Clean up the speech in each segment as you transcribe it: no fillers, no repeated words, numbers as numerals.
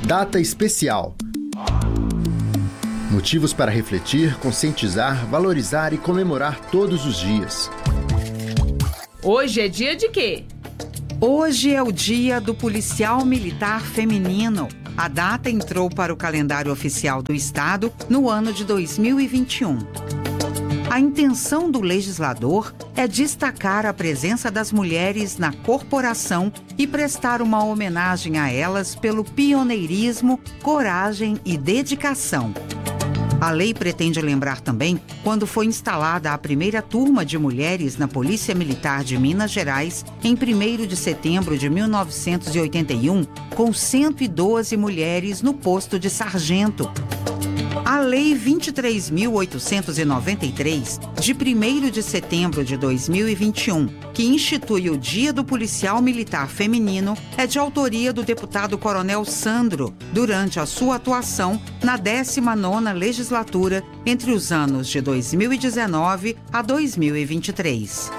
Data especial. Motivos para refletir, conscientizar, valorizar e comemorar todos os dias. Hoje é dia de quê? Hoje é o dia do policial militar feminino. A data entrou para o calendário oficial do Estado no ano de 2021. A intenção do legislador é destacar a presença das mulheres na corporação e prestar uma homenagem a elas pelo pioneirismo, coragem e dedicação. A lei pretende lembrar também quando foi instalada a primeira turma de mulheres na Polícia Militar de Minas Gerais em 1º de setembro de 1981, com 112 mulheres no posto de sargento. A Lei 23.893, de 1º de setembro de 2021, que institui o Dia do Policial Militar Feminino, é de autoria do deputado Coronel Sandro, durante a sua atuação na 19ª legislatura, entre os anos de 2019 a 2023.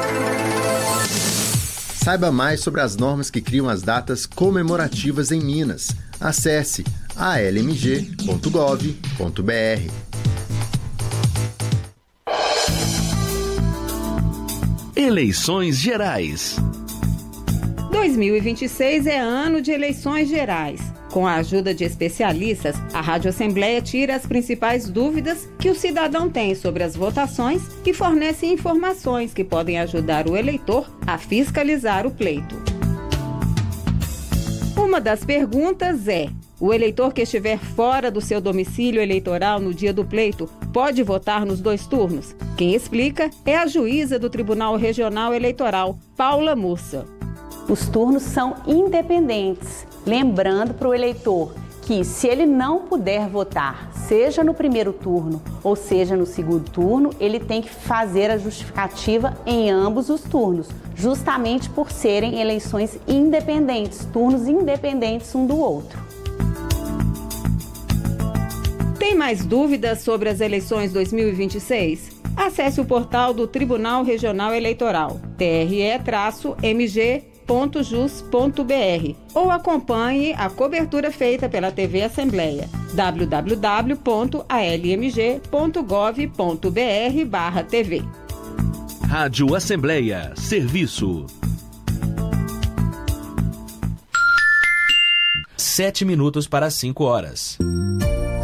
Saiba mais sobre as normas que criam as datas comemorativas em Minas. Acesse almg.gov.br. Eleições Gerais. 2026 é ano de eleições gerais. Com a ajuda de especialistas, a Rádio Assembleia tira as principais dúvidas que o cidadão tem sobre as votações e fornece informações que podem ajudar o eleitor a fiscalizar o pleito. Uma das perguntas é: o eleitor que estiver fora do seu domicílio eleitoral no dia do pleito pode votar nos 2 turnos? Quem explica é a juíza do Tribunal Regional Eleitoral, Paula Mussa. Os turnos são independentes, lembrando para o eleitor que, se ele não puder votar, seja no primeiro turno ou seja no segundo turno, ele tem que fazer a justificativa em ambos os turnos, justamente por serem eleições independentes, turnos independentes um do outro. Tem mais dúvidas sobre as eleições 2026? Acesse o portal do Tribunal Regional Eleitoral, tre-mg.jus.br, ou acompanhe a cobertura feita pela TV Assembleia, www.almg.gov.br/tv. Rádio Assembleia, serviço. 7 minutos para 5 horas.